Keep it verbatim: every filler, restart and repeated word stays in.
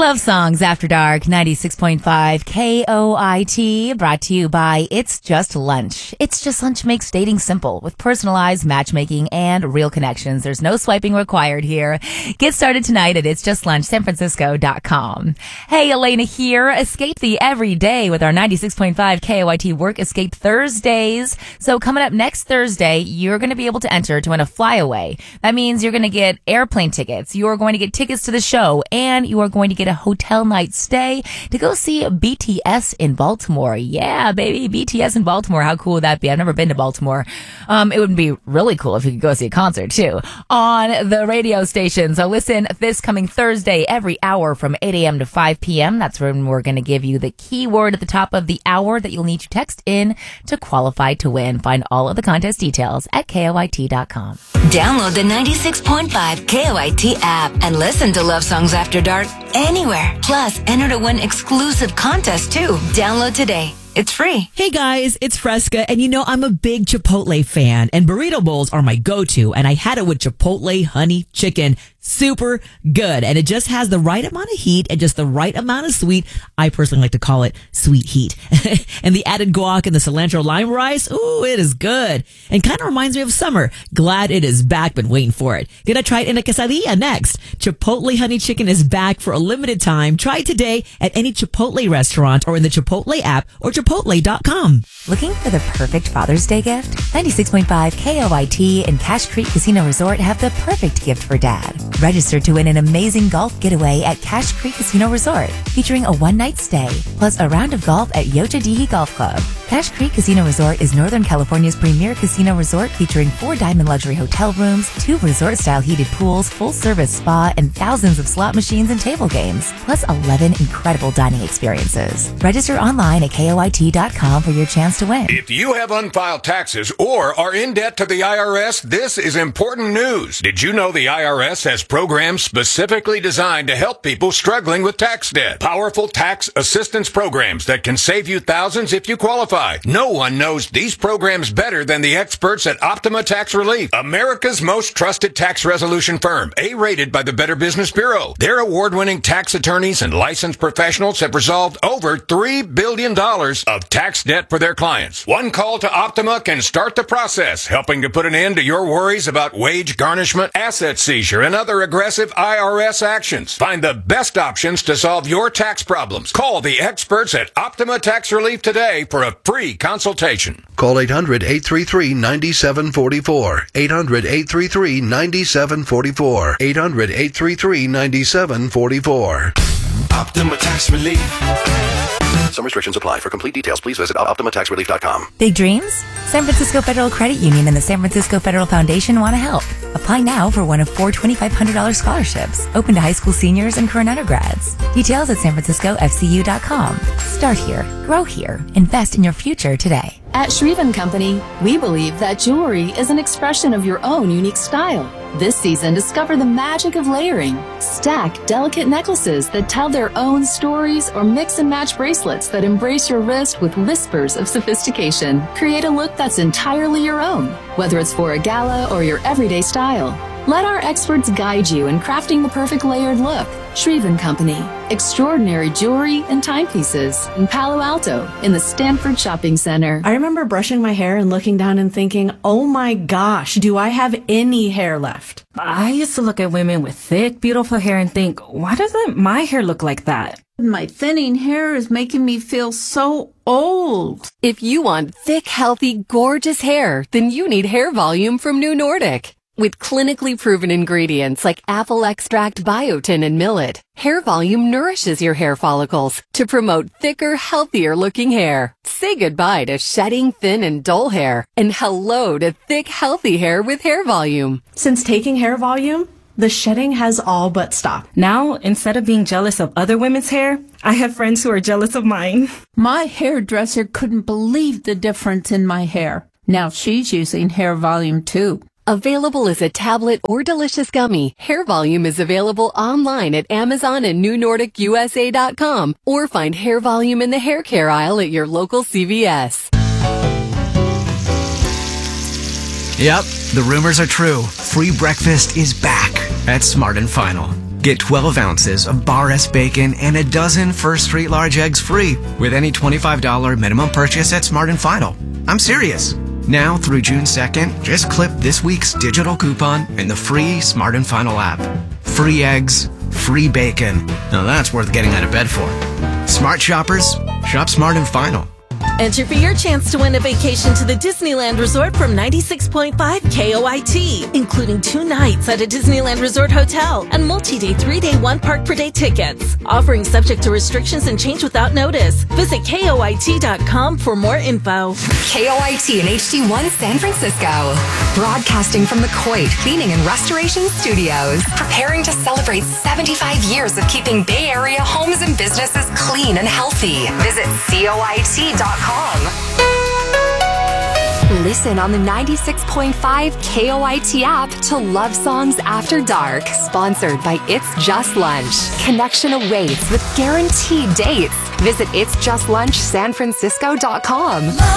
Love Songs After Dark, ninety-six point five K O I T, brought to you by It's Just Lunch. It's Just Lunch makes dating simple with personalized matchmaking and real connections. There's no swiping required here. Get started tonight at its just lunch san francisco dot com. Hey, Elena here. Escape the everyday with our ninety-six point five K O I T Work Escape Thursdays. So coming up next Thursday, you're going to be able to enter to win a flyaway. That means you're going to get airplane tickets. You're going to get tickets to the show, and you are going to get a hotel night stay to go see B T S in Baltimore. Yeah, baby, B T S in Baltimore. How cool would that be? I've never been to Baltimore. Um, it would be really cool if you could go see a concert too on the radio station. So listen this coming Thursday every hour from eight a.m. to five p.m. That's when we're going to give you the keyword at the top of the hour that you'll need to text in to qualify to win. Find all of the contest details at K O I T dot com. Download the ninety-six point five K O I T app and listen to Love Songs After Dark anywhere. Plus, enter to win exclusive contests too. Download today. It's free. Hey guys, it's Fresca, and you know I'm a big Chipotle fan, and burrito bowls are my go-to, and I had it with Chipotle honey chicken. Super good, and it just has the right amount of heat and just the right amount of sweet. I personally like to call it sweet heat. And the added guac and the cilantro lime rice, ooh, it is good. And kind of reminds me of summer. Glad it is back, been waiting for it. Gonna try it in a quesadilla next. Chipotle honey chicken is back for a limited time. Try it today at any Chipotle restaurant or in the Chipotle app or chipotle dot com. Looking for the perfect Father's Day gift? ninety-six point five K O I T and Cache Creek Casino Resort have the perfect gift for Dad. Register to win an amazing golf getaway at Cache Creek Casino Resort, featuring a one-night stay, plus a round of golf at Yochadihi Golf Club. Cache Creek Casino Resort is Northern California's premier casino resort, featuring four diamond luxury hotel rooms, two resort-style heated pools, full-service spa, and thousands of slot machines and table games, plus eleven incredible dining experiences. Register online at K O I T dot com for your chance to win. If you have unfiled taxes or are in debt to the I R S, this is important news. Did you know the I R S has programs specifically designed to help people struggling with tax debt? Powerful tax assistance programs that can save you thousands if you qualify. No one knows these programs better than the experts at Optima Tax Relief, America's most trusted tax resolution firm, A-rated by the Better Business Bureau. Their award-winning tax attorneys and licensed professionals have resolved over three billion dollars of tax debt for their clients. One call to Optima can start the process, helping to put an end to your worries about wage garnishment, asset seizure, and other aggressive I R S actions. Find the best options to solve your tax problems. Call the experts at Optima Tax Relief today for a free consultation. Call eight hundred, eight three three, nine seven four four. eight hundred, eight three three, nine seven four four. eight hundred, eight three three, nine seven four four. Optima Tax Relief. Some restrictions apply. For complete details, please visit optima tax relief dot com. Big dreams? San Francisco Federal Credit Union and the San Francisco Federal Foundation want to help. Apply now for one of four twenty-five hundred dollars scholarships, open to high school seniors and current undergrads. Details at san francisco f c u dot com. Start here, grow here, invest in your future today. At Shreve and Company, we believe that jewelry is an expression of your own unique style. This season, discover the magic of layering. Stack delicate necklaces that tell their own stories, or mix and match bracelets that embrace your wrist with whispers of sophistication. Create a look that's entirely your own, whether it's for a gala or your everyday style. Let our experts guide you in crafting the perfect layered look. Shreve and Company. Extraordinary jewelry and timepieces in Palo Alto in the Stanford Shopping Center. I remember brushing my hair and looking down and thinking, oh my gosh, do I have any hair left? I used to look at women with thick, beautiful hair and think, why doesn't my hair look like that? My thinning hair is making me feel so old. If you want thick, healthy, gorgeous hair, then you need Hair Volume from New Nordic. With clinically proven ingredients like apple extract, biotin, and millet, Hair Volume nourishes your hair follicles to promote thicker, healthier looking hair. Say goodbye to shedding, thin, and dull hair, and hello to thick, healthy hair with Hair Volume. Since taking Hair Volume, the shedding has all but stopped. Now, instead of being jealous of other women's hair, I have friends who are jealous of mine. My hairdresser couldn't believe the difference in my hair. Now she's using Hair Volume too. Available as a tablet or delicious gummy, Hair Volume is available online at Amazon and new nordic u s a dot com, or find Hair Volume in the hair care aisle at your local C V S. Yep, the rumors are true. Free breakfast is back at Smart and Final. Get twelve ounces of Bar S bacon and a dozen First Street large eggs free with any twenty-five dollars minimum purchase at Smart and Final. I'm serious. Now through June second, just clip this week's digital coupon in the free Smart and Final app. Free eggs, free bacon. Now that's worth getting out of bed for. Smart shoppers, shop Smart and Final. Enter for your chance to win a vacation to the Disneyland Resort from ninety-six point five K O I T, including two nights at a Disneyland Resort hotel and multi-day three-day one park per day tickets. Offering subject to restrictions and change without notice. Visit K O I T dot com for more info. K O I T and H D one San Francisco. Broadcasting from the Coit Cleaning and Restoration Studios. Preparing to celebrate seventy-five years of keeping Bay Area homes and businesses clean and healthy. Visit C O I T dot com. Listen on the ninety-six point five K O I T app to Love Songs After Dark. Sponsored by It's Just Lunch. Connection awaits with guaranteed dates. Visit its just lunch san francisco dot com.